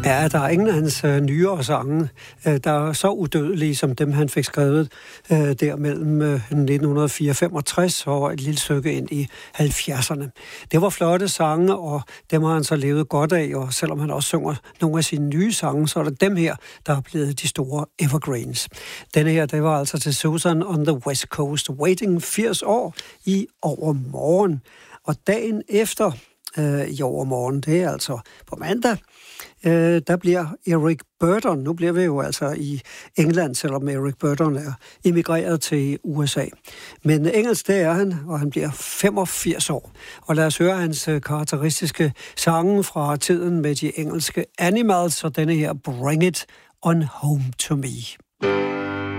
Ja, der er ingen af hans nyere sange, der er så udødelige som dem, han fik skrevet der mellem 1964 og et lille stykke ind i 70'erne. Det var flotte sange, og dem har han så levet godt af, og selvom han også synger nogle af sine nye sange, så er det dem her, der er blevet de store evergreens. Denne her, det var altså til Susan on the West Coast, Waiting 80 år i overmorgen. Og dagen efter i overmorgen, det er altså på mandag, der bliver Eric Burdon, nu bliver vi jo altså i England, selvom Eric Burdon er emigreret til USA. Men engelsk, det er han, og han bliver 85 år. Og lad os høre hans karakteristiske sange fra tiden med de engelske Animals, og denne her Bring It On Home To Me.